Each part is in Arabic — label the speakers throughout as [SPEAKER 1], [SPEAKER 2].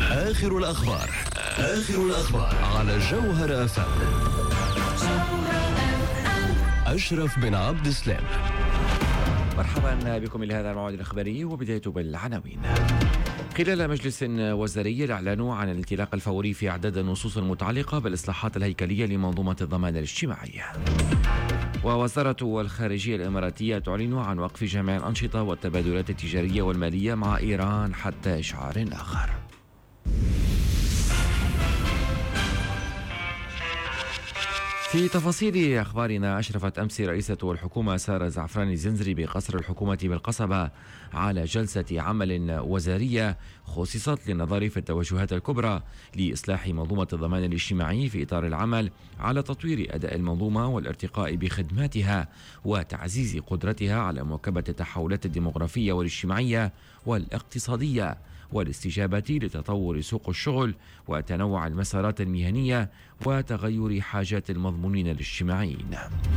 [SPEAKER 1] آخر الأخبار على جوهر FM. أشرف بن عبد السلام.
[SPEAKER 2] مرحبا بكم إلى هذا الموعد الإخباري، وبداية بالعناوين. خلال مجلس وزاري أعلنوا عن الانطلاق الفوري في أعداد النصوص المتعلقة بالإصلاحات الهيكلية لمنظومة الضمان الاجتماعي. ووزارة الخارجية الإماراتية تعلن عن وقف جميع الأنشطة والتبادلات التجارية والمالية مع إيران حتى إشعار آخر. في تفاصيل أخبارنا، أشرفت أمس رئيسة الحكومة سارة زعفران الزنزري بقصر الحكومة بالقصبة على جلسة عمل وزارية خصصت للنظر في التوجهات الكبرى لإصلاح منظومة الضمان الاجتماعي في إطار العمل على تطوير أداء المنظومة والارتقاء بخدماتها وتعزيز قدرتها على مواكبة التحولات الديمغرافية والاجتماعية والاقتصادية والاستجابة لتطور سوق الشغل وتنوع المسارات المهنية وتغير حاجات المضمونين الاجتماعيين.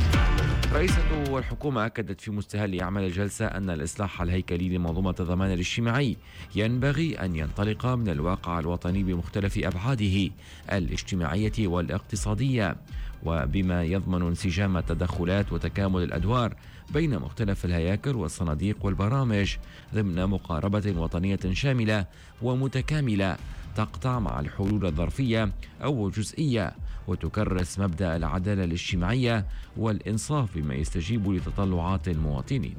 [SPEAKER 2] رئيسة الحكومة أكدت في مستهل أعمال الجلسة أن الإصلاح الهيكلي لمنظومة الضمان الاجتماعي ينبغي أن ينطلق من الواقع الوطني بمختلف أبعاده الاجتماعية والاقتصادية، وبما يضمن انسجام التدخلات وتكامل الأدوار بين مختلف الهياكل والصناديق والبرامج ضمن مقاربة وطنية شاملة ومتكاملة تقطع مع الحلول الظرفية أو الجزئية وتكرس مبدأ العدالة الاجتماعية والإنصاف بما يستجيب لتطلعات المواطنين.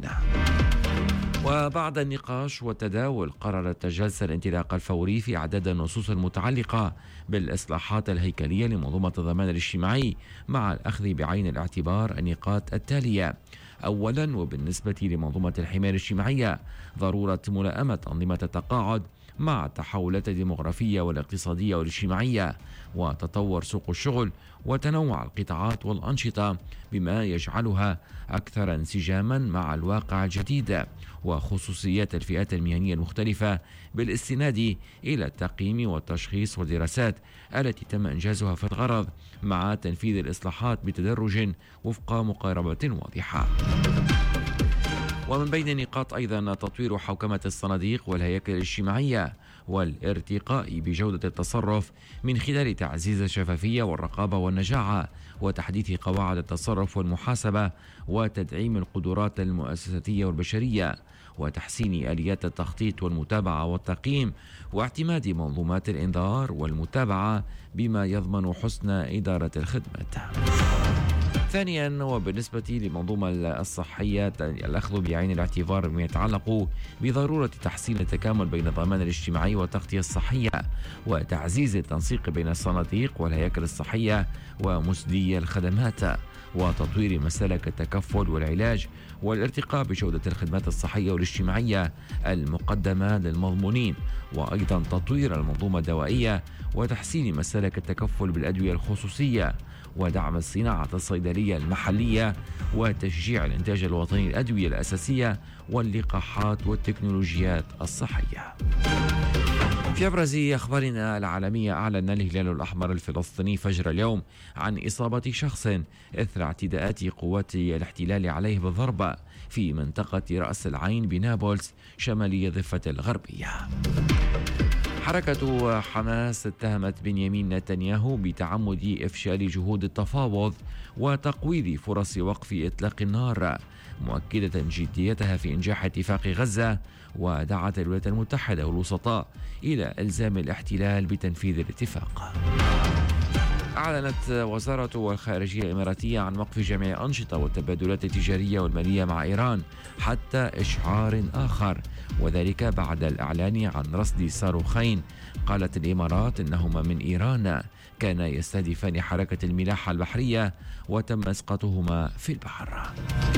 [SPEAKER 2] وبعد النقاش والتداول، قررت الجلسة الانطلاق الفوري في أعداد النصوص المتعلقة بالإصلاحات الهيكلية لمنظومة الضمان الاجتماعي مع الأخذ بعين الاعتبار النقاط التالية. أولا، وبالنسبة لمنظومة الحماية الاجتماعية، ضرورة ملائمة أنظمة التقاعد مع التحولات الديمغرافية والاقتصادية والاجتماعية وتطور سوق الشغل وتنوع القطاعات والأنشطة بما يجعلها أكثر انسجاما مع الواقع الجديد وخصوصيات الفئات المهنية المختلفة بالاستناد إلى التقييم والتشخيص والدراسات التي تم إنجازها في الغرض مع تنفيذ الإصلاحات بتدرج وفق مقاربة واضحة. ومن بين النقاط أيضا تطوير حوكمة الصناديق والهياكل الاجتماعية والارتقاء بجودة التصرف من خلال تعزيز الشفافية والرقابة والنجاعة وتحديث قواعد التصرف والمحاسبة وتدعيم القدرات المؤسساتية والبشرية وتحسين آليات التخطيط والمتابعة والتقييم واعتماد منظومات الإنذار والمتابعة بما يضمن حسن إدارة الخدمات. ثانيا، وبالنسبة للمنظومة الصحية، الأخذ بعين الاعتبار بما يتعلق بضرورة تحسين التكامل بين الضمان الاجتماعي والتغطية الصحية وتعزيز التنسيق بين الصناديق والهياكل الصحية ومسدي الخدمات وتطوير مسالك التكفل والعلاج والارتقاء بجودة الخدمات الصحية والاجتماعية المقدمة للمضمونين، وأيضا تطوير المنظومة الدوائية وتحسين مسالك التكفل بالأدوية الخصوصية ودعم الصناعة الصيدلية المحلية وتشجيع الإنتاج الوطني للأدوية الأساسية واللقاحات والتكنولوجيات الصحية. في أبرز أخبارنا العالمية، أعلن الهلال الأحمر الفلسطيني فجر اليوم عن إصابة شخص إثر اعتداءات قوات الاحتلال عليه بالضربة في منطقة رأس العين بنابلس شمالي الضفة الغربية. حركة حماس اتهمت بنيامين نتنياهو بتعمد إفشال جهود التفاوض وتقويض فرص وقف إطلاق النار، مؤكدة جديتها في إنجاح اتفاق غزة، ودعت الولايات المتحدة والوسطاء إلى إلزام الاحتلال بتنفيذ الاتفاق. أعلنت وزارة الخارجية الإماراتية عن وقف جميع الأنشطة والتبادلات التجارية والمالية مع إيران حتى إشعار آخر، وذلك بعد الإعلان عن رصد صاروخين قالت الإمارات إنهما من إيران كانا يستهدفان حركة الملاحة البحرية وتم إسقاطهما في البحر.